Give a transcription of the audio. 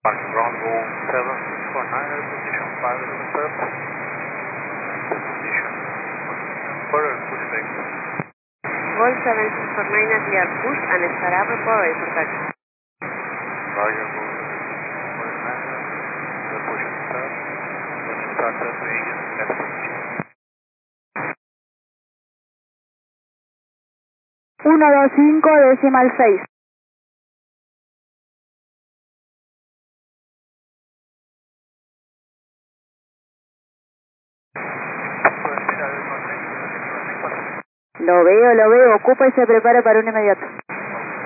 Ground Roll 7649, position 5 limited. Position further push back. Vol 7649 at clear push and start up report for taxi. Roger, Vol 7649, the pushing start. Then start that way again, left position. 125.6. Lo veo, ocupa y se prepara para un inmediato.